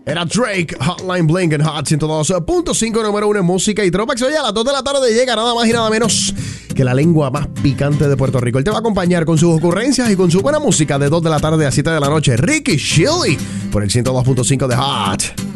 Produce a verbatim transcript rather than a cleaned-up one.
Era Drake, Hotline Bling en Hot ciento dos punto cinco, número uno en música y throwbacks. Oye, a las dos de la tarde llega nada más y nada menos que la lengua más picante de Puerto Rico. Él te va a acompañar con sus ocurrencias y con su buena música de dos de la tarde a siete de la noche. Ricky Chili por el ciento dos punto cinco de Hot.